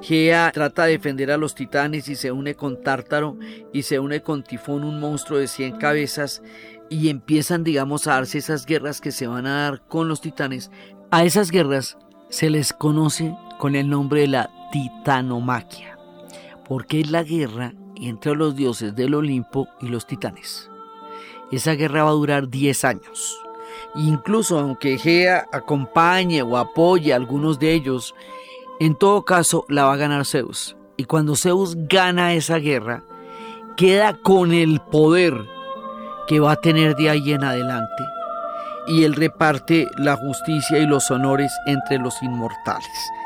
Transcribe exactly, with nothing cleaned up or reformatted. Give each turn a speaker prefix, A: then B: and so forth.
A: Gea trata de defender a los titanes y se une con Tártaro y se une con Tifón, un monstruo de cien cabezas, y empiezan, digamos, a darse esas guerras que se van a dar con los titanes. A esas guerras se les conoce con el nombre de la titanomaquia, porque es la guerra entre los dioses del Olimpo y los titanes. Esa guerra va a durar diez años. Incluso aunque Gea acompañe o apoye a algunos de ellos, en todo caso la va a ganar Zeus. Y cuando Zeus gana esa guerra, queda con el poder que va a tener de ahí en adelante. Y él reparte la justicia y los honores entre los inmortales.